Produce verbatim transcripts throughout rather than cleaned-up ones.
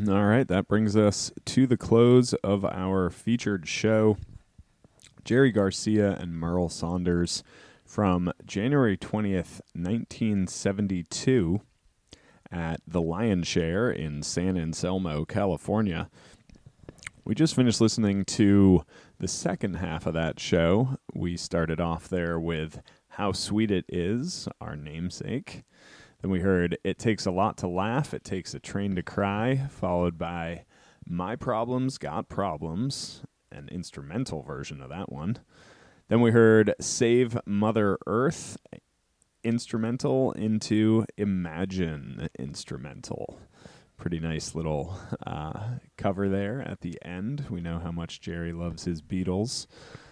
All right, that brings us to the close of our featured show. Jerry Garcia and Merle Saunders from January twentieth, nineteen seventy-two at the Lion Share in San Anselmo, California. We just finished listening to the second half of that show. We started off there with How Sweet It Is, our namesake. Then we heard It Takes a Lot to Laugh, It Takes a Train to Cry, followed by My Problems Got Problems, an instrumental version of that one. Then we heard Save Mother Earth, instrumental, into Imagine, instrumental. Pretty nice little uh, cover there at the end. We know how much Jerry loves his Beatles.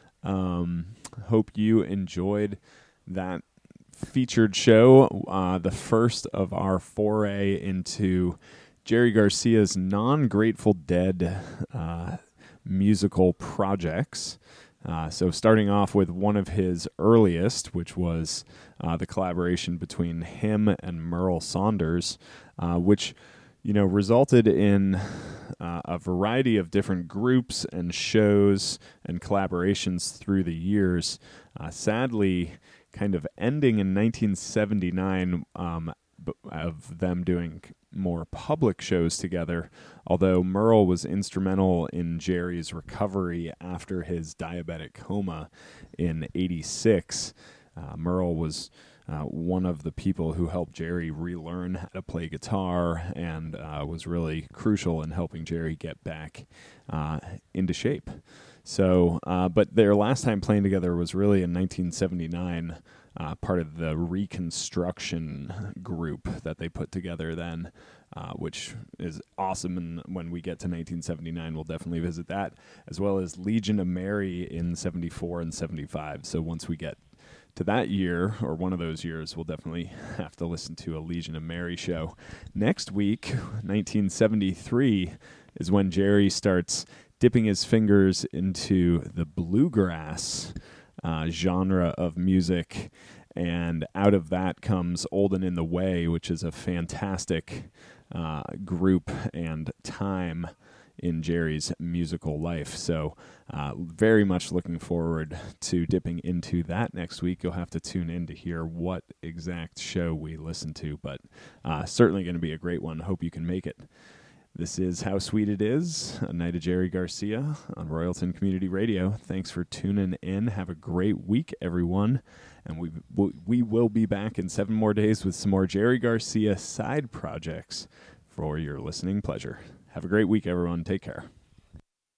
Um, hope you enjoyed that featured show, uh, the first of our foray into Jerry Garcia's non-Grateful Dead uh, musical projects. Uh, so starting off with one of his earliest, which was uh, the collaboration between him and Merle Saunders, uh, which you know resulted in uh, a variety of different groups and shows and collaborations through the years. Uh, sadly, kind of ending in nineteen seventy-nine um, b- of them doing more public shows together, although Merle was instrumental in Jerry's recovery after his diabetic coma in eighty-six. Uh, Merle was uh, one of the people who helped Jerry relearn how to play guitar and uh, was really crucial in helping Jerry get back uh, into shape. So, uh, but their last time playing together was really in nineteen seventy-nine, uh, part of the Reconstruction group that they put together then, uh, which is awesome. And when we get to nineteen seventy-nine, we'll definitely visit that, as well as Legion of Mary in seventy-four and seventy-five. So once we get to that year, or one of those years, we'll definitely have to listen to a Legion of Mary show. Next week, nineteen seventy-three, is when Jerry starts dipping his fingers into the bluegrass uh, genre of music, and out of that comes Old and in the Way, which is a fantastic uh, group and time in Jerry's musical life. So uh, very much looking forward to dipping into that next week. You'll have to tune in to hear what exact show we listen to, but uh, certainly going to be a great one. Hope you can make it. This is How Sweet It Is, a night of Jerry Garcia on Royalton Community Radio. Thanks for tuning in. Have a great week, everyone. And we we will be back in seven more days with some more Jerry Garcia side projects for your listening pleasure. Have a great week, everyone. Take care.